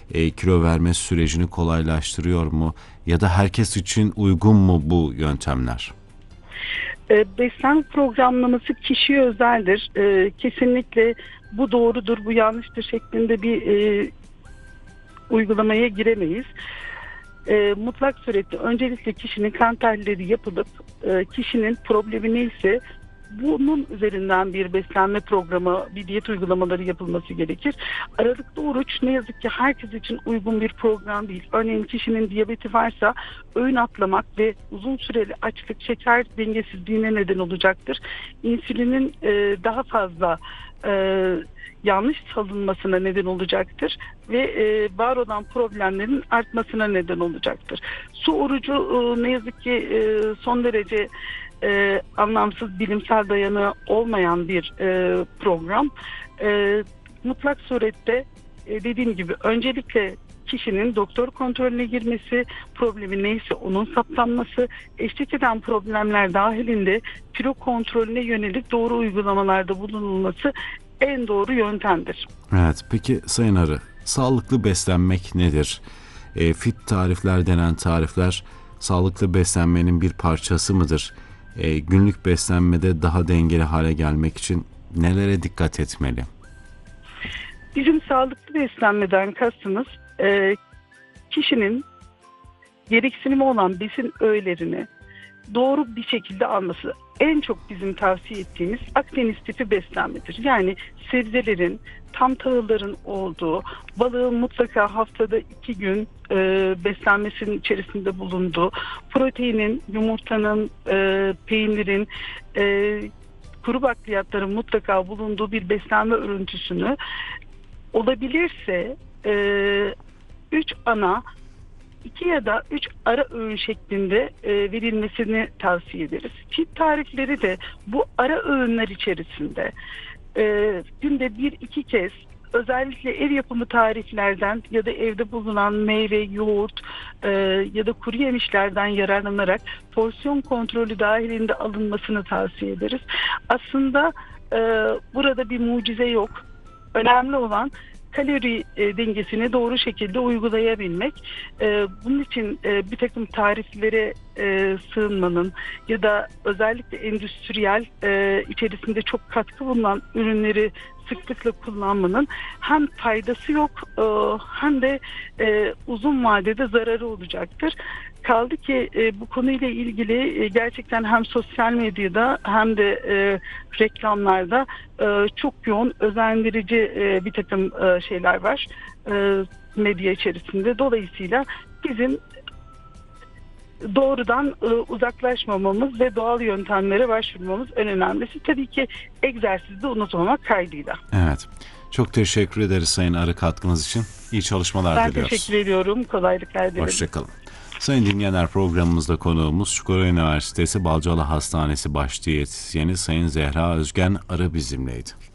kilo verme sürecini kolaylaştırıyor mu? Ya da herkes için uygun mu bu yöntemler? Beslenme programlaması kişiye özeldir. Kesinlikle bu doğrudur, bu yanlıştır şeklinde bir uygulamaya giremeyiz. Mutlak surette öncelikle kişinin kan tahlilleri yapılıp kişinin problemi neyse bunun üzerinden bir beslenme programı, bir diyet uygulamaları yapılması gerekir. Aralıklı oruç ne yazık ki herkes için uygun bir program değil. Örneğin kişinin diyabeti varsa öğün atlamak ve uzun süreli açlık şeker dengesizliğine neden olacaktır. İnsülinin daha fazla yanlış salınmasına neden olacaktır ve var olan problemlerin artmasına neden olacaktır. Su orucu ne yazık ki son derece anlamsız, bilimsel dayanığı olmayan bir program. Mutlak surette dediğim gibi öncelikle kişinin doktor kontrolüne girmesi, problemi neyse onun saptanması, eşlik eden problemler dahilinde kilo kontrolüne yönelik doğru uygulamalarda bulunulması en doğru yöntemdir. Evet, peki Sayın Arı, sağlıklı beslenmek nedir? Fit tarifler denen tarifler sağlıklı beslenmenin bir parçası mıdır? Günlük beslenmede daha dengeli hale gelmek için nelere dikkat etmeli? Bizim sağlıklı beslenmeden kastımız kişinin gereksinimi olan besin öğelerini doğru bir şekilde alması. En çok bizim tavsiye ettiğimiz Akdeniz tipi beslenmedir. Yani sebzelerin, tam tahılların olduğu, balığın mutlaka haftada 2 gün beslenmesinin içerisinde bulunduğu, proteinin, yumurtanın, peynirin, kuru bakliyatların mutlaka bulunduğu bir beslenme örüntüsünü olabilirse 3 ana, 2 ya da 3 ara öğün şeklinde verilmesini tavsiye ederiz. Fit tarifleri de bu ara öğünler içerisinde günde 1-2 kez özellikle ev yapımı tariflerden ya da evde bulunan meyve, yoğurt ya da kuru yemişlerden yararlanarak porsiyon kontrolü dahilinde alınmasını tavsiye ederiz. Aslında burada bir mucize yok. Önemli olan kalori dengesini doğru şekilde uygulayabilmek. Bunun için bir takım tariflere sığınmanın ya da özellikle endüstriyel içerisinde çok katkı bulunan ürünleri sıklıkla kullanmanın hem faydası yok hem de uzun vadede zararı olacaktır. Kaldı ki bu konuyla ilgili gerçekten hem sosyal medyada hem de reklamlarda çok yoğun özendirici bir takım şeyler var medya içerisinde. Dolayısıyla bizim doğrudan uzaklaşmamamız ve doğal yöntemlere başvurmamız en önemlisi. Tabii ki egzersizi de unutmamak kaydıyla. Evet. Çok teşekkür ederiz Sayın Arı katkınız için. İyi çalışmalar diliyoruz. Ben teşekkür ediyorum. Kolaylıklar dilerim. Hoşçakalın. Sayın dinleyenler, programımızda konuğumuz Çukurova Üniversitesi Balcalı Hastanesi Baş Diyetisyeni Sayın Zehra Özgen Arı bizimleydi.